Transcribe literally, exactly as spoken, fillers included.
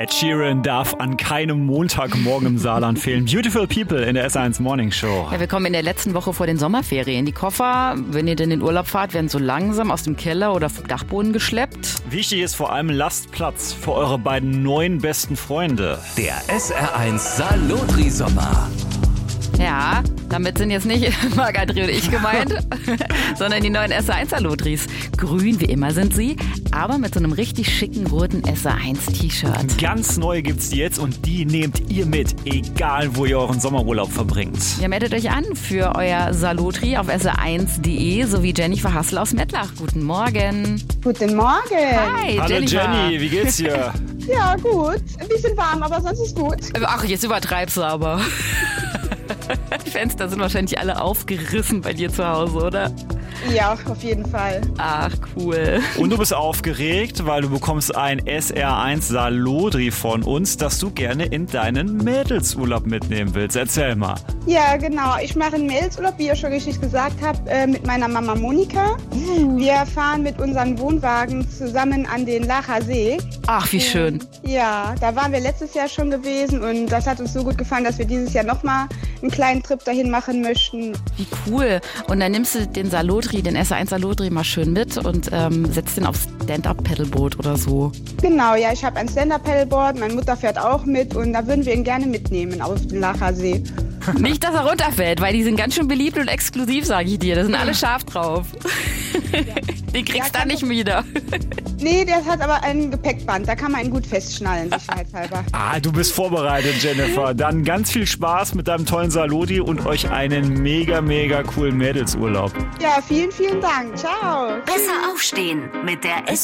Ed Sheeran darf an keinem Montagmorgen im Saarland fehlen. Beautiful People in der S eins Morning Show. Ja, wir kommen in der letzten Woche vor den Sommerferien. Die Koffer, wenn ihr denn in den Urlaub fahrt, werden so langsam aus dem Keller oder vom Dachboden geschleppt. Wichtig ist vor allem, lasst Platz für eure beiden neuen besten Freunde. Der S R eins Salotri-Sommer. Ja, damit sind jetzt nicht Marc-André und ich gemeint, sondern die neuen S R eins Salotris. Grün wie immer sind sie, aber mit so einem richtig schicken roten S R eins T-Shirt. Ganz neu gibt's die jetzt und die nehmt ihr mit, egal wo ihr euren Sommerurlaub verbringt. Ja, meldet euch an für euer Salotri auf S R eins punkt de sowie Jennifer Hassel aus Mettlach. Guten Morgen. Guten Morgen. Hi, Hallo Jennifer. Jenny, wie geht's dir? Ja, gut. Ein bisschen warm, aber sonst ist gut. Ach, jetzt übertreibst du aber. Die Fenster sind wahrscheinlich alle aufgerissen bei dir zu Hause, oder? Ja, auf jeden Fall. Ach, cool. Und du bist aufgeregt, weil du bekommst ein S R eins Salotri von uns, das du gerne in deinen Mädelsurlaub mitnehmen willst. Erzähl mal. Ja, genau. Ich mache einen Mädelsurlaub, wie ihr schon richtig gesagt habt, äh, mit meiner Mama Monika. Wir fahren mit unseren Wohnwagen zusammen an den Lacher See. Ach, wie schön. Ja, da waren wir letztes Jahr schon gewesen und das hat uns so gut gefallen, dass wir dieses Jahr nochmal einen kleinen Trip dahin machen möchten. Wie cool. Und dann nimmst du den Salotri, den S R eins Salotri mal schön mit und ähm, setzt den aufs Stand-Up-Pedalboot oder so. Genau, ja, ich habe ein Stand-Up-Pedalboard, meine Mutter fährt auch mit und da würden wir ihn gerne mitnehmen auf den Lacher See. Nicht, dass er runterfällt, weil die sind ganz schön beliebt und exklusiv, sage ich dir. Da sind alle scharf drauf. Den kriegst du Ja, dann nicht wieder. Nee, der hat aber ein Gepäckband, da kann man ihn gut festschnallen, sicherheitshalber. Ah, du bist vorbereitet, Jennifer. Dann ganz viel Spaß mit deinem tollen Salotri und euch einen mega, mega coolen Mädelsurlaub. Ja, vielen, vielen Dank. Ciao. Besser aufstehen mit der S